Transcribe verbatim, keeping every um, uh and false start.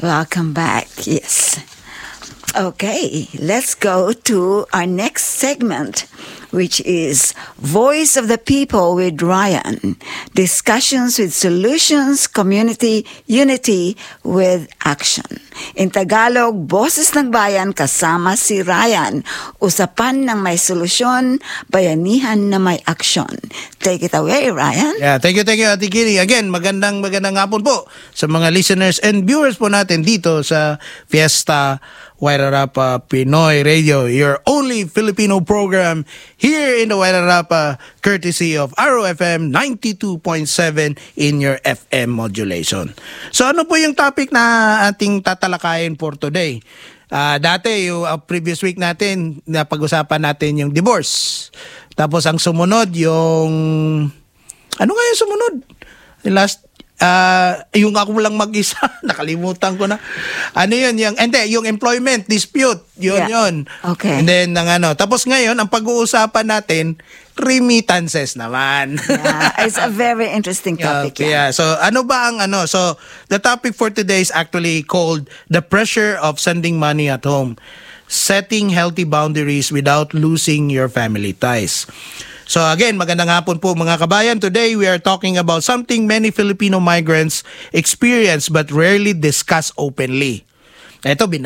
Welcome back. Yes. Okay, let's go to our next segment, which is Voice of the People with Ryan. Discussions with solutions, community unity with action. In Tagalog, Boses ng Bayan kasama si Ryan. Usapan ng may solusyon, bayanihan na may aksyon. Take it away, Ryan. Yeah, thank you, thank you, Ate Kiri. Again, magandang magandang hapon po sa mga listeners and viewers po natin dito sa Fiesta Wairarapa Pinoy Radio, your only Filipino program here in the Wairarapa, courtesy of R O F M ninety-two point seven in your F M modulation. So ano po yung topic na ating tatalakayin for today? Uh, dati, yung uh, previous week natin, na pag-usapan natin yung divorce. Tapos ang sumunod, yung... Ano nga yung sumunod? Yung last... Uh, yung ako lang mag-isa, nakalimutan ko na. Ano yun? Yung, hindi, yung employment dispute. Yun, yeah. yun. Okay. And then, ang ano. Tapos ngayon, ang pag-uusapan natin, remittances naman. Yeah, it's a very interesting topic. Okay, yeah. So, ano ba ang ano? So, the topic for today is actually called The Pressure of Sending Money at Home. Setting Healthy Boundaries Without Losing Your Family Ties. So again, magandang hapon po mga kabayan. Today we are talking about something many Filipino migrants experience but rarely discuss openly. Ito,